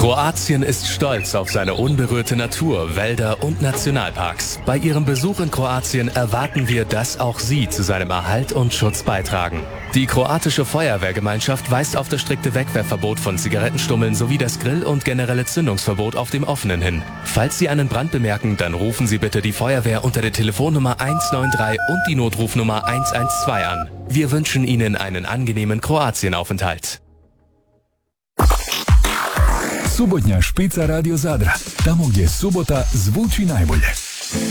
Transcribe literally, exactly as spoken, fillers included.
Kroatien ist stolz auf seine unberührte Natur, Wälder und Nationalparks. Bei Ihrem Besuch in Kroatien erwarten wir, dass auch Sie zu seinem Erhalt und Schutz beitragen. Die kroatische Feuerwehrgemeinschaft weist auf das strikte Wegwerfverbot von Zigarettenstummeln sowie das Grill- und generelle Zündungsverbot auf dem Offenen hin. Falls Sie einen Brand bemerken, dann rufen Sie bitte die Feuerwehr unter der Telefonnummer eins neun drei und die Notrufnummer eins eins zwei an. Wir wünschen Ihnen einen angenehmen Kroatienaufenthalt. Subotnja špica Radio Zadra, tamo gdje subota zvuči najbolje.